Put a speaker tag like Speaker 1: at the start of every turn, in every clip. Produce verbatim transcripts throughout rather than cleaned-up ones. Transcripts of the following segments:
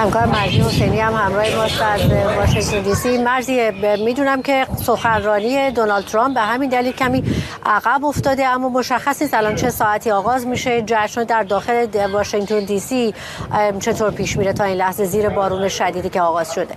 Speaker 1: همکار مرضی حسینی هم همراه ماست از واشنگتن دی سی. مرضی، میدونم که سخنرانی دونالد ترامپ به همین دلیل کمی عقب افتاده، اما مشخص نیست الان چه ساعتی آغاز میشه. جشن در داخل واشنگتن دی سی چطور پیش میره تا این لحظه زیر بارون شدیدی که آغاز شده؟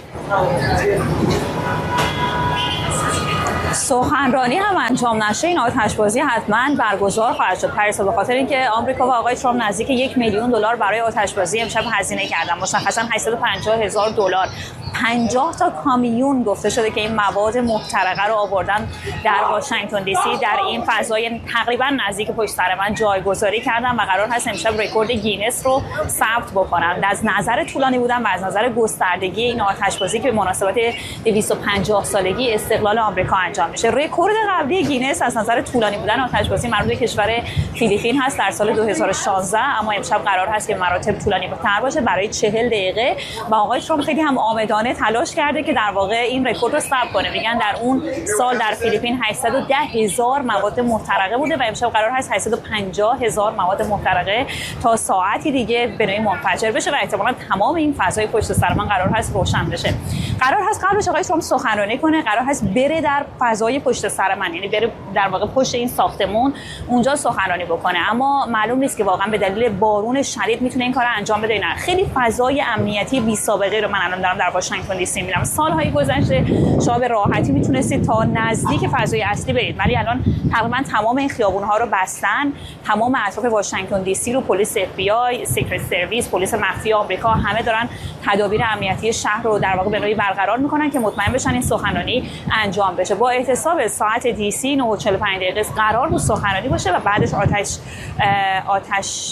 Speaker 2: سخنرانی هم انجام نشه این آتشبازی حتما برگزار خواهد شد پریسا، به خاطر اینکه آمریکا و آقای ترامپ نزدیک یک میلیون دلار برای آتشبازی امشب هزینه کردن، مشخصا هشتصد و پنجاه هزار دلار. پنجاه تا کامیون گفته شده که این مواد محترقه رو آوردن در واشنگتن دی سی، در این فضای تقریبا نزدیک پشت سر من جایگذاری کردن و قرار هست امشب رکورد گینس رو ثبت بکنن. از نظر طولانی بودن و از نظر گستردگی این آتشبازی که به مناسبت دویست و پنجاه سالگی استقلال آمریکا انجام میشه. رکورد قبلی گینس از نظر طولانی بودن آتشبازی مربوط به کشور فیلیپین هست در سال دو هزار و شانزده، اما امشب قرار هست که مراتب طولانی تر باشه برای چهل دقیقه و آقای ترامپ خیلی هم آمدانه تلاش کرده که در واقع این رکورد رو ثبت کنه. میگن در اون سال در فیلیپین هشتصد و ده هزار مواد محترقه بوده و امشب قرار هست هشتصد و پنجاه هزار مواد محترقه تا ساعتی دیگه به نوعی منفجر بشه و احتمالاً تمام این فضای پشت سر من قرار هست روشن بشه. قرار هست قبلش آقای ترامپ سخنرانی کنه، قرار هست بره در فضای پشت سر من، یعنی بره در واقع پشت این ساختمون اونجا سخنرانی بکنه، اما معلوم نیست که واقعا به دلیل بارون شدید میتونه این کارو انجام بده. نه، خیلی فضای امنیتی بی سابقه رو من الان دارم در واشنگتن دی سی میبینم. سالهای گذشته شما به راحتی میتونستید تا نزدیک فضای اصلی برید، ولی الان تقریبا تمام این خیابون‌ها رو بستن. تمام اطراف واشنگتن دی سی رو پلیس اف بی آی، سیکرت سرویس، پلیس مخفی آمریکا همه دارن تدابیر امنیتی شهر رو در واقع به نوعی برقرار میکنن که مطمئن بشن این سخنرانی انجام بشه. با احتساب ساعت دی سی نه و چهل و پنج دقیقه قرار بود سخنرانی باشه و بعدش آتش آتش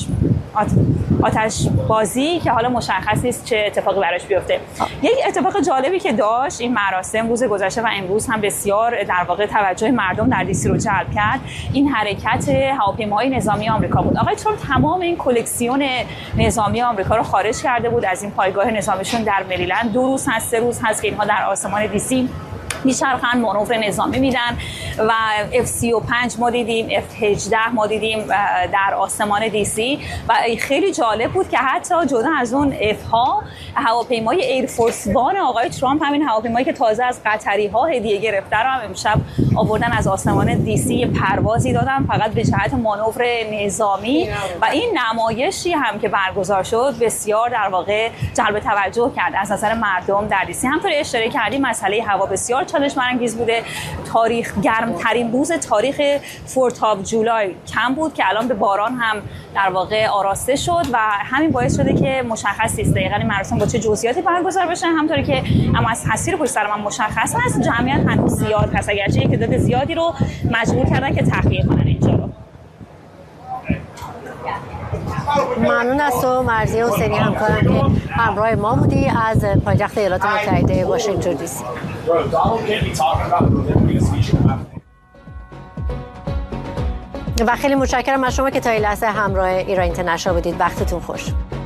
Speaker 2: آتش بازی که حالا مشخص نیست چه اتفاقی براش بیفته. یک اتفاق جالبی که داشت این مراسم روز گذشته و امروز هم بسیار در واقع توجه مردم در دی سی رو جلب کرد، این حرکت هواپیماهای نظامی آمریکا بود. آقای ترامپ تمام این کلکسیون نظامی آمریکا رو خارج کرده بود از این پایگاه نظامیشون در مریلند. دو روز هست سه روز هست که اینها در آسمان دی سی میچرخن، مانور نظامی میدن و اف سی و پنج ما دیدیم، اف هجده ما دیدیم در آسمان دی سی و خیلی جالب بود که حتی جدا از اون اف ها هواپیمای ایرفورس وان آقای ترامپ، همین هواپیمایی که تازه از قطری ها هدیه گرفته رو هم امشب آوردن از آسمان دی سی پروازی دادن فقط به جهت مانور نظامی و این نمایشی هم که برگزار شد بسیار در واقع جلب توجه کرد از نظر مردم در دی سی. همونطور اشاره کردیم مسئله هوا بسیار چالش برانگیز بوده. تاریخ گرمترین روز تاریخ فورت آف جولای کم بود که الان به باران هم در واقع آراسته شد و همین باعث شده که مشخص نیست دقیقاً این مراسم با چه جزئیاتی برگزار بشه. همونطوری که اما از تصویر پشت سر من مشخص است جمعیت هنوز زیاد هست، اگرچه یک تعداد زیادی رو مجبور کردن که تخلیه کنن اینجا رو.
Speaker 1: ممنون از تو مرضی حسینی، همکارم که همراه ما بودی از پایتخت ایالات متحده واشنگتن دی سی. و خیلی متشکرم از شما که تا این لحظه همراه ایران اینترنشنال بودید. وقتتون خوش.